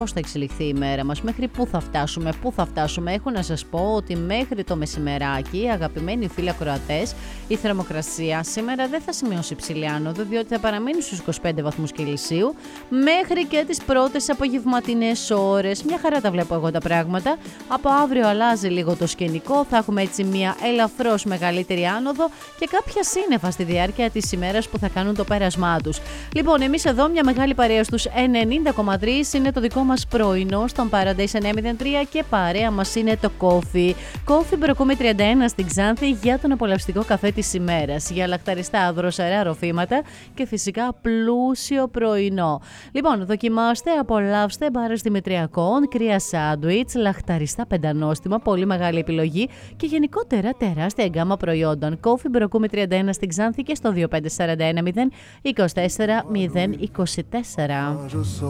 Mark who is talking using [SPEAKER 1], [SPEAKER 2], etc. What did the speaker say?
[SPEAKER 1] πώς θα εξελιχθεί η μέρα μας, μέχρι πού θα φτάσουμε. Έχω να σας πω ότι μέχρι το μεσημεράκι, αγαπημένοι φίλοι ακροατές, η θερμοκρασία σήμερα δεν θα σημειώσει υψηλή άνοδο, διότι θα παραμείνει στους 25 βαθμούς Κελσίου μέχρι και τις πρώτες απογευματινές ώρες. Μια χαρά τα βλέπω εγώ τα πράγματα. Από αύριο αλλάζει λίγο το σκηνικό, θα έχουμε έτσι μια ελαφρώς μεγαλύτερη άνοδο και κάποια σύννεφα στη διάρκεια της ημέρας που θα κάνουν το πέρασμά τους. Λοιπόν, εμείς εδώ μια μεγάλη παρέα στους 90,3 είναι το δικό μας πρωινό στον Paradise 903 και παρέα μας είναι το Coffee. Coffee Μπροκούμη 31 στην Ξάνθη για τον απολαυστικό καφέ της ημέρας, για λακταριστά δροσερά ροφήματα και φυσικά πλούσιο πρωινό. Λοιπόν, δοκιμάστε, απολαύστε μπάρες δημητριακών, κρύα σάντουιτς, λαχταριστά πεντανόστιμα, πολύ μεγάλη επιλογή και γενικότερα τεράστια γκάμα προϊόντων. Coffee Μπροκούμη 31 στην Ξάνθη και στο 25410 24 024.